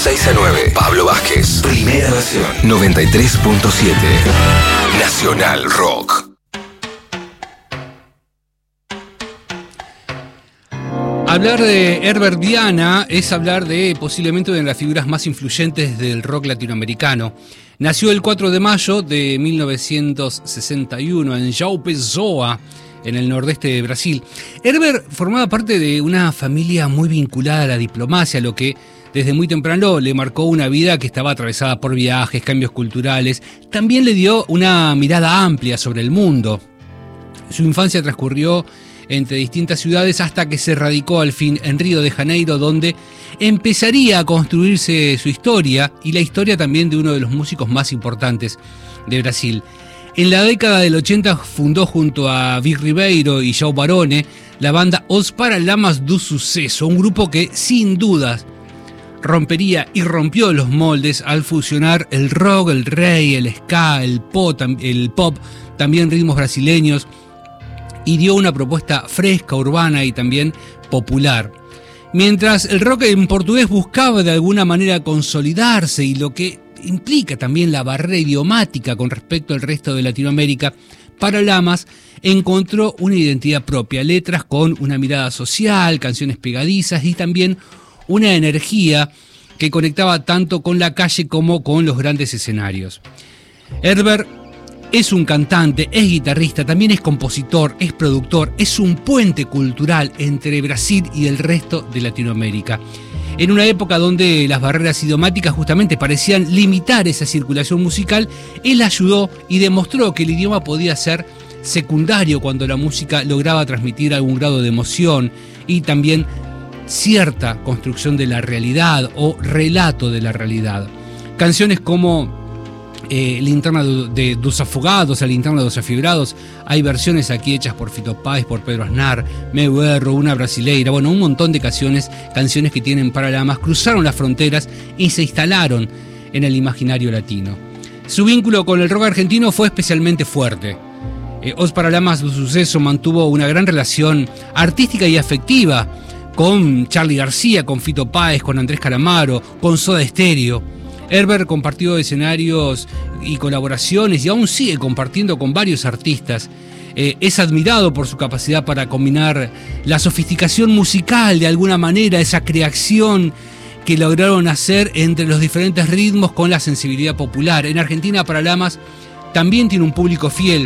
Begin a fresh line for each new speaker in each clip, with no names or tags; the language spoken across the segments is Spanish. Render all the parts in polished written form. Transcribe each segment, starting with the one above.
6 a 9. Pablo Vázquez. Primera versión. 93.7. Nacional Rock.
Hablar de Herbert Viana es hablar de posiblemente una de las figuras más influyentes del rock latinoamericano. Nació el 4 de mayo de 1961 en João Pessoa, en el nordeste de Brasil. Herbert formaba parte de una familia muy vinculada a la diplomacia, lo que desde muy temprano le marcó una vida que estaba atravesada por viajes, cambios culturales. También le dio una mirada amplia sobre el mundo. Su infancia transcurrió entre distintas ciudades hasta que se radicó al fin en Río de Janeiro, donde empezaría a construirse su historia y la historia también de uno de los músicos más importantes de Brasil. En la década del 80 fundó junto a Vic Ribeiro y João Barone la banda Os Paralamas do Sucesso, un grupo que sin dudas rompería y rompió los moldes al fusionar el rock, el reggae, el ska, el pop, también ritmos brasileños, y dio una propuesta fresca, urbana y también popular. Mientras el rock en portugués buscaba de alguna manera consolidarse y lo que implica también la barrera idiomática con respecto al resto de Latinoamérica, Paralamas encontró una identidad propia, letras con una mirada social, canciones pegadizas y también una energía que conectaba tanto con la calle como con los grandes escenarios. Herbert es un cantante, es guitarrista, también es compositor, es productor, es un puente cultural entre Brasil y el resto de Latinoamérica. En una época donde las barreras idiomáticas justamente parecían limitar esa circulación musical, él ayudó y demostró que el idioma podía ser secundario cuando la música lograba transmitir algún grado de emoción y también cierta construcción de la realidad o relato de la realidad. Canciones como Linterna dos Afogados, a Linterna dos Afibrados, hay versiones aquí hechas por Fito Páez, por Pedro Aznar, Meu Erro, Una Brasileira, bueno, un montón de canciones que tienen Paralamas, cruzaron las fronteras y se instalaron en el imaginario latino. Su vínculo con el rock argentino fue especialmente fuerte. Os Paralamas do Sucesso mantuvo una gran relación artística y afectiva con Charly García, con Fito Páez, con Andrés Calamaro, con Soda Stereo. Herbert compartió escenarios y colaboraciones y aún sigue compartiendo con varios artistas. Es admirado por su capacidad para combinar la sofisticación musical de alguna manera, esa creación que lograron hacer entre los diferentes ritmos con la sensibilidad popular. En Argentina, Paralamas también tiene un público fiel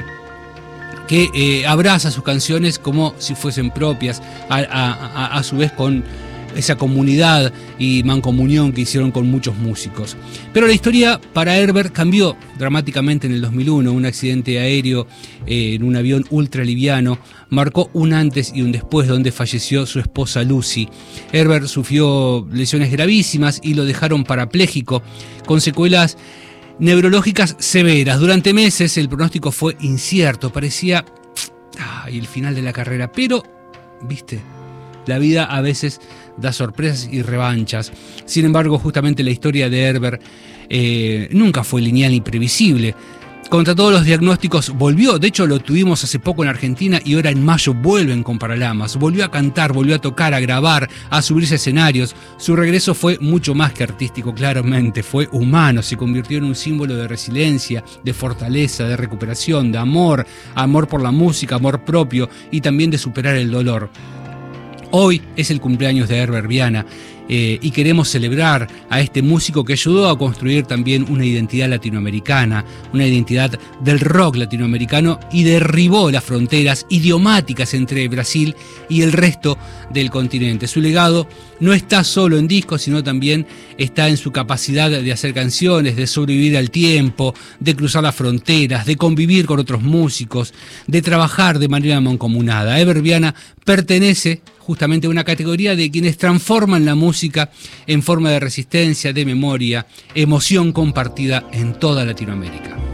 que abraza sus canciones como si fuesen propias, a su vez con esa comunidad y mancomunión que hicieron con muchos músicos. Pero la historia para Herbert cambió dramáticamente en el 2001. Un accidente aéreo en un avión ultraliviano marcó un antes y un después, donde falleció su esposa Lucy. Herbert sufrió lesiones gravísimas y lo dejaron parapléjico, con secuelas neurológicas severas. Durante meses el pronóstico fue incierto, parecía el final de la carrera, pero, viste, la vida a veces da sorpresas y revanchas. Sin embargo, justamente la historia de Herbert nunca fue lineal ni previsible. Contra todos los diagnósticos volvió, de hecho lo tuvimos hace poco en Argentina y ahora en mayo vuelven con Paralamas. Volvió a cantar, volvió a tocar, a grabar, a subirse a escenarios. Su regreso fue mucho más que artístico, claramente, fue humano, se convirtió en un símbolo de resiliencia, de fortaleza, de recuperación, de amor por la música, amor propio y también de superar el dolor. Hoy es el cumpleaños de Herbert Viana y queremos celebrar a este músico que ayudó a construir también una identidad latinoamericana, una identidad del rock latinoamericano y derribó las fronteras idiomáticas entre Brasil y el resto del continente. Su legado no está solo en discos, sino también está en su capacidad de hacer canciones, de sobrevivir al tiempo, de cruzar las fronteras, de convivir con otros músicos, de trabajar de manera mancomunada. Herbert Viana pertenece justamente a una categoría de quienes transforman la música en forma de resistencia, de memoria, emoción compartida en toda Latinoamérica.